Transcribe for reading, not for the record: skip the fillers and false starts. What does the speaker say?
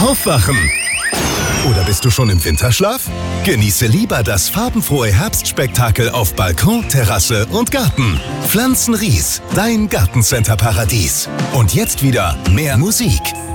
Aufwachen! Oder bist du schon im Winterschlaf? Genieße lieber das farbenfrohe Herbstspektakel auf Balkon, Terrasse und Garten. Pflanzenries, dein Gartencenter-Paradies. Und jetzt wieder mehr Musik.